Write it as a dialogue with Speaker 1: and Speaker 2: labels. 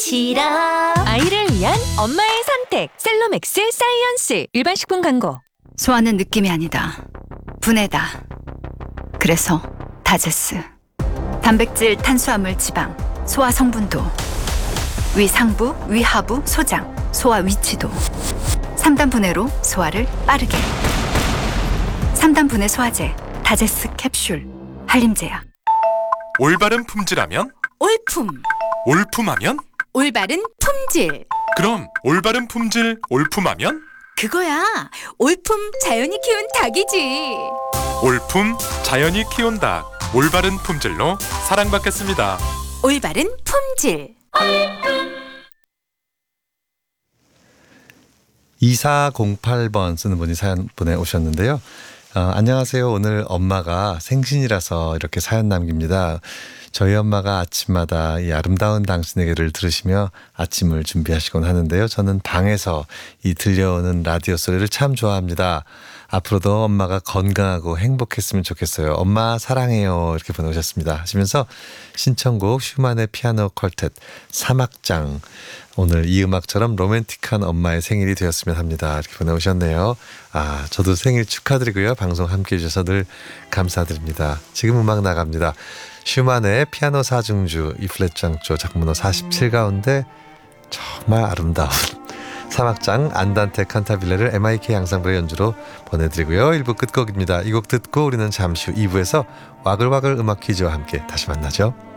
Speaker 1: 싫어.
Speaker 2: 아이를 위한 엄마의 선택 셀로맥스 사이언스. 일반 식품 광고.
Speaker 3: 소화는 느낌이 아니다. 분해다. 그래서 다제스. 단백질, 탄수화물, 지방, 소화 성분도, 위 상부, 위 하부, 소장, 소화 위치도. 3단 분해로 소화를 빠르게. 3단 분해 소화제, 다제스 캡슐, 한림제약.
Speaker 4: 올바른 품질하면?
Speaker 1: 올품.
Speaker 4: 올품하면?
Speaker 1: 올바른 품질.
Speaker 4: 그럼 올바른 품질 올품하면?
Speaker 1: 그거야. 올품 자연이 키운 닭이지.
Speaker 4: 올품 자연이 키운 닭. 올바른 품질로 사랑받겠습니다.
Speaker 1: 올바른 품질.
Speaker 5: 2408번 쓰는 분이 사연 보내오셨는데요. 안녕하세요. 오늘 엄마가 생신이라서 이렇게 사연 남깁니다. 저희 엄마가 아침마다 이 아름다운 당신에게를 들으시며 아침을 준비하시곤 하는데요. 저는 방에서 이 들려오는 라디오 소리를 참 좋아합니다. 앞으로도 엄마가 건강하고 행복했으면 좋겠어요. 엄마 사랑해요. 이렇게 보내오셨습니다. 하시면서 신청곡 슈만의 피아노 퀄텟 사막장, 오늘 이 음악처럼 로맨틱한 엄마의 생일이 되었으면 합니다. 이렇게 보내오셨네요. 저도 생일 축하드리고요. 방송 함께해 주셔서 늘 감사드립니다. 지금 음악 나갑니다. 슈만의 피아노 사중주 E플랫 장조 작문호 47 가운데 정말 아름다운 사막장 안단테 칸타빌레를 MIK 양상부의 연주로 보내드리고요. 1부 끝곡입니다. 이 곡 듣고 우리는 잠시 후 2부에서 와글와글 음악 퀴즈와 함께 다시 만나죠.